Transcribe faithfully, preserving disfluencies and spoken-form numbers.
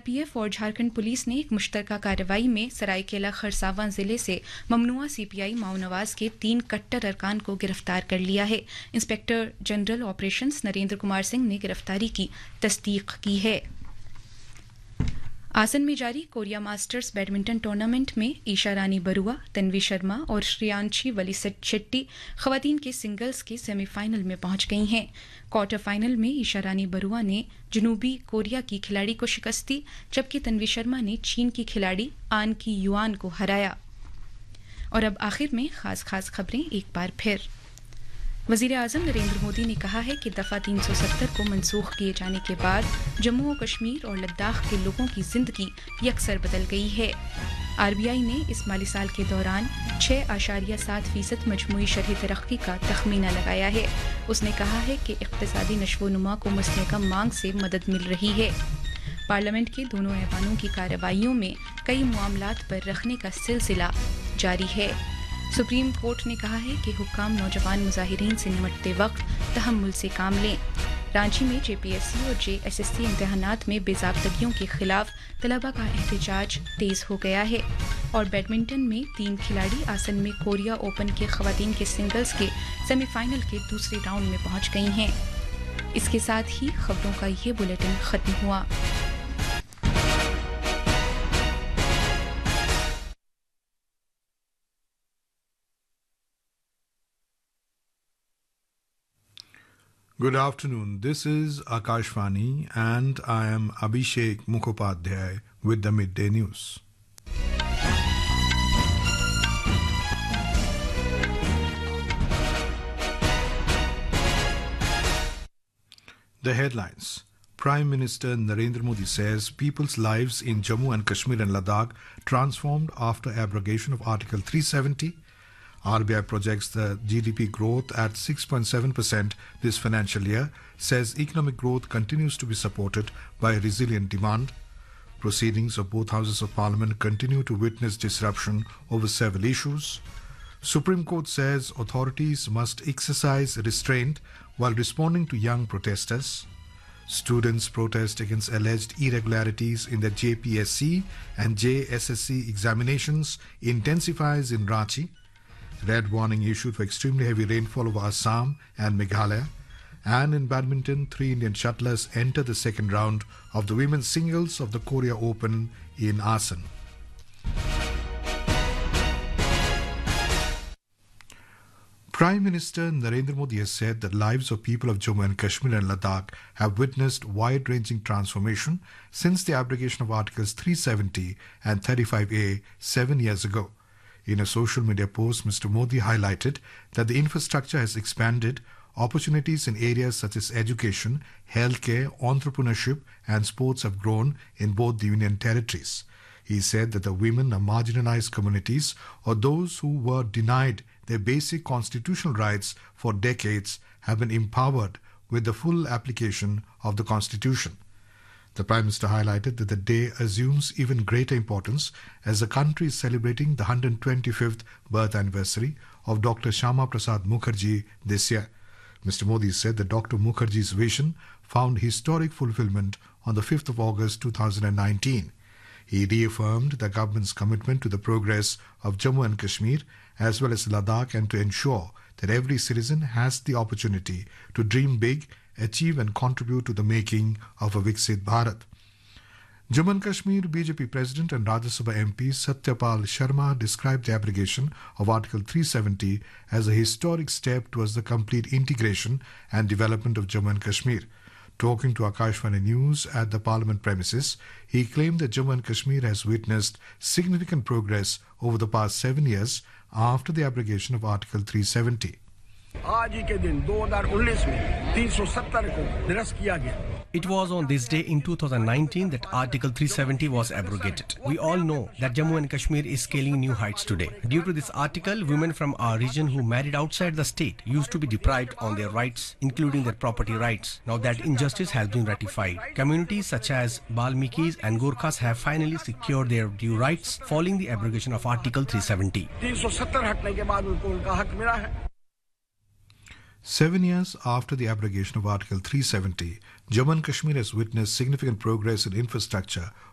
CRPF और Jharkhand police ने एक मुश्तरका कार्रवाई में सरायकेला खरसावां जिले से ममनुआ सीपीआई माओ नवाज के तीन कट्टर अरकान को गिरफ्तार कर लिया है। Inspector general operations Narendra Kumar Singh ने गिरफ्तारी की तस्दीक की है। आसन में जारी कोरिया मास्टर्स बैडमिंटन टूर्नामेंट में ईशा रानी बरुआ, तन्वी शर्मा और श्रेयांशी वली शेट्टी खवातीन के सिंगल्स के सेमीफाइनल में पहुंच गई हैं। क्वार्टर फाइनल में ईशा रानी बरुआ ने जनूबी कोरिया की खिलाड़ी को शिकस्त दी, जबकि तन्वी शर्मा ने चीन की खिलाड़ी आन की युआन को हराया। और अब आखिर में खास खास खबरें एक बार फिर। वज़ीर आज़म नरेंद्र मोदी ने कहा है कि दफ़ा तीन सौ सत्तर को मनसूख किए जाने के बाद जम्मू और कश्मीर और लद्दाख के लोगों की जिंदगी यकसर बदल गई है। आरबीआई ने इस माली साल के दौरान छह आशारिया सात फीसद मजमूई शरही तरक्की का तखमीना लगाया है। उसने कहा है कि इक़्तिसादी नशोनुमा को मुस्तहकम मांग से मदद मिल रही है। पार्लियामेंट के दोनों ऐवानों की कार्रवाइयों में कई मामलात पर रखने का सिलसिला जारी है। सुप्रीम कोर्ट ने कहा है कि हुक्काम नौजवान मुजाहिरीन से निपटते वक्त तहम्मुल से काम लें। रांची में जेपीएससी और जेएसएससी इम्तहानात में बेज़ाब्तगियों के खिलाफ तलबा का एहतजाज तेज हो गया है। और बैडमिंटन में तीन खिलाड़ी आसन में कोरिया ओपन के खवातीन के सिंगल्स के सेमीफाइनल के दूसरे राउंड में पहुंच गई हैं। इसके साथ ही खबरों का ये बुलेटिन खत्म हुआ। Good afternoon. This is Akashvani and I am Abhishek Mukhopadhyay with the Midday News. The headlines. Prime Minister Narendra Modi says people's lives in Jammu and Kashmir and Ladakh transformed after abrogation of Article three seventy. R B I projects the G D P growth at six point seven percent this financial year, says economic growth continues to be supported by resilient demand. Proceedings of both houses of parliament continue to witness disruption over several issues. Supreme Court says authorities must exercise restraint while responding to young protesters. Students protest against alleged irregularities in the J P S C and J S S C examinations intensifies in Ranchi. Red warning issued for extremely heavy rainfall over Assam and Meghalaya. And in badminton, three Indian shuttlers enter the second round of the women's singles of the Korea Open in Asan. Prime Minister Narendra Modi has said that lives of people of Jammu and Kashmir and Ladakh have witnessed wide-ranging transformation since the abrogation of Articles three seventy and thirty-five A seven years ago. In a social media post, Mister Modi highlighted that the infrastructure has expanded, opportunities in areas such as education, healthcare, entrepreneurship and sports have grown in both the Union territories. He said that the women of marginalized communities or those who were denied their basic constitutional rights for decades have been empowered with the full application of the Constitution. The Prime Minister highlighted that the day assumes even greater importance as the country is celebrating the one hundred twenty-fifth birth anniversary of Doctor Shyama Prasad Mukherjee this year. Mister Modi said that Doctor Mukherjee's vision found historic fulfillment on the fifth of August two thousand nineteen. He reaffirmed the government's commitment to the progress of Jammu and Kashmir as well as Ladakh and to ensure that every citizen has the opportunity to dream big, achieve and contribute to the making of a Viksit Bharat. Jammu and Kashmir B J P President and Rajya Sabha M P Satyapal Sharma described the abrogation of Article three seventy as a historic step towards the complete integration and development of Jammu and Kashmir. Talking to Akashvani News at the Parliament premises, he claimed that Jammu and Kashmir has witnessed significant progress over the past seven years after the abrogation of Article three seventy. आज ही के दिन दो हज़ार उन्नीस में तीन सौ सत्तर को निरस्त किया गया. It was on this day in two thousand nineteen that Article three seventy was abrogated. We all know that Jammu and Kashmir is scaling new heights today. Due to this article, women from our region who married outside the state used to be deprived on their rights, including their property rights. Now that injustice has been ratified. Communities such as Balmikis and Gorkhas have finally secured their due rights following the abrogation of Article three seventy. तीन सौ सत्तर हटने के बाद उनको उनका हक मिला है. Seven years after the abrogation of Article three seventy, Jammu and Kashmir has witnessed significant progress in infrastructure